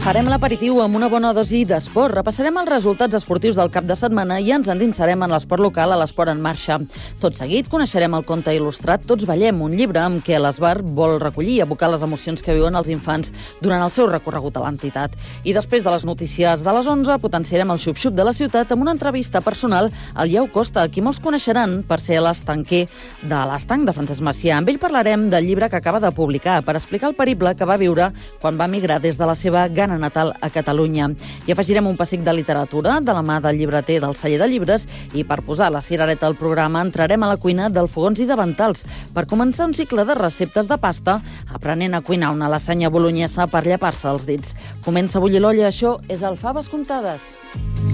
Farem l'aperitiu amb una bona dosi d'esport. Repassarem els resultats esportius del cap de setmana i ens endinsarem en l'esport local a l'Esport en Marxa. Tot seguit coneixerem el conte il·lustrat Tots ballem, un llibre amb què l'Esbar vol recollir i abocar les emocions que viuen els infants durant el seu recorregut a l'entitat. I després de les notícies de les 11 potenciarem el xup-xup de la ciutat amb una entrevista personal al Iau Costa, qui molts coneixeran per ser l'estanquer de l'estanc de Francesc Macià. Amb ell parlarem del llibre que acaba de publicar per explicar el periple que va viure quan va migrar des de la seva Ghana natal a Catalunya. I afegirem un pessic de literatura de la mà del llibreter del celler de llibres i per posar la cirereta al programa entrarem a la cuina del Fogons i Davantals per començar un cicle de receptes de pasta aprenent a cuinar una lasanya bolognesa per llepar-se els dits. Comença a bullir l'olla, això és el Faves Comptades.